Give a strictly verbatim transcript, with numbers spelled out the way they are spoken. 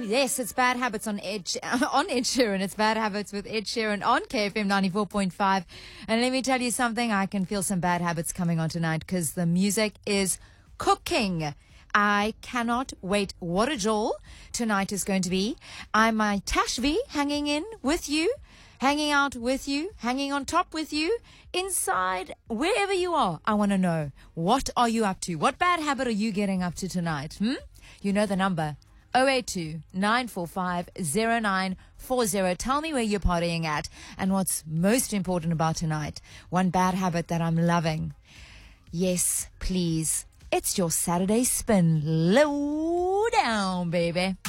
yes, it's Bad Habits on Ed, on Ed Sheeran. It's Bad Habits with Ed Sheeran on K F M ninety-four point five. And let me tell you something, I can feel some bad habits coming on tonight because the music is cooking. I cannot wait. What a jol tonight is going to be. I'm my Tashvi hanging in with you, hanging out with you, hanging on top with you, inside, wherever you are. I want to know, what are you up to? What bad habit are you getting up to tonight? Hmm? You know the number, oh eight two, nine four five, oh nine four oh. Tell me where you're partying at and what's most important about tonight. One bad habit that I'm loving. Yes, please. It's your Saturday spin. Low down, baby.